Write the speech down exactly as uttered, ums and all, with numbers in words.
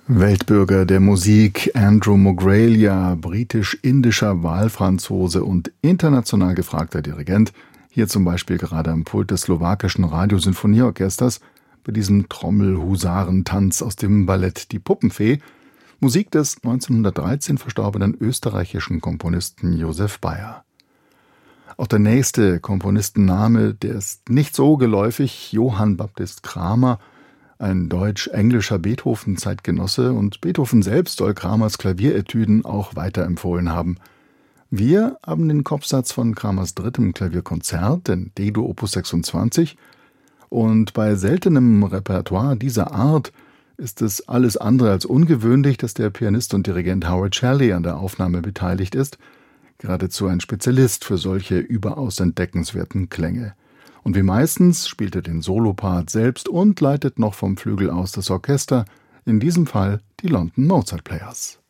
Weltbürger der Musik Andrew Mogralia, britisch-indischer Wahlfranzose und international gefragter Dirigent, hier zum Beispiel gerade am Pult des slowakischen Radiosinfonieorchesters bei diesem Trommel-Husarentanz aus dem Ballett Die Puppenfee, Musik des neunzehnhundertdreizehn verstorbenen österreichischen Komponisten Josef Bayer. Auch der nächste Komponistenname, der ist nicht so geläufig, Johann Baptist Cramer, ein deutsch-englischer Beethoven-Zeitgenosse, und Beethoven selbst soll Cramers Klavieretüden auch weiterempfohlen haben. Wir haben den Kopfsatz von Cramers drittem Klavierkonzert, den D-Dur Opus sechsundzwanzig, und bei seltenem Repertoire dieser Art ist es alles andere als ungewöhnlich, dass der Pianist und Dirigent Howard Shelley an der Aufnahme beteiligt ist, geradezu ein Spezialist für solche überaus entdeckenswerten Klänge. Und wie meistens spielt er den Solopart selbst und leitet noch vom Flügel aus das Orchester, in diesem Fall die London Mozart Players.